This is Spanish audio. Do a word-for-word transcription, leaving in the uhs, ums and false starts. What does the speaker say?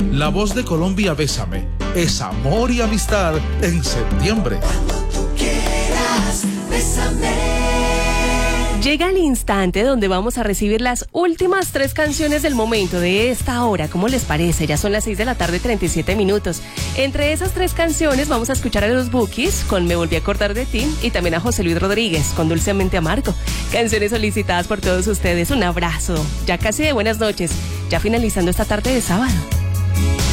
La voz de Colombia, Bésame, es amor y amistad en septiembre. Quieras, bésame. Llega el instante donde vamos a recibir las últimas tres canciones del momento de esta hora. ¿Cómo les parece? Ya son las seis de la tarde, treinta y siete minutos. Entre esas tres canciones vamos a escuchar a los Bukis con Me Volví a Acordar de Ti y también a José Luis Rodríguez con Dulcemente Amargo. Canciones solicitadas por todos ustedes. Un abrazo. Ya casi de buenas noches. Ya finalizando esta tarde de sábado.